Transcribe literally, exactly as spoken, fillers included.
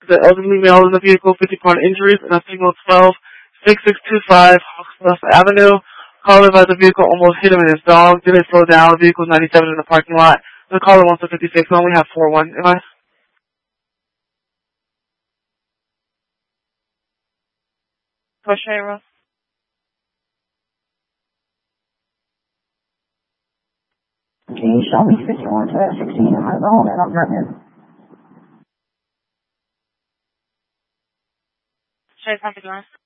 The elderly male in the vehicle, fifty-pound injuries, and a signal twelve six six two five Hawksbuff Avenue. Caller by the vehicle almost hit him and his dog. Did it slow down? The vehicle ninety-seven in the parking lot. The caller wants a fifty-six. We only have four one. Am I? Push Can you show me fifty-one to sixteen on my phone and I'm running? Should I something else?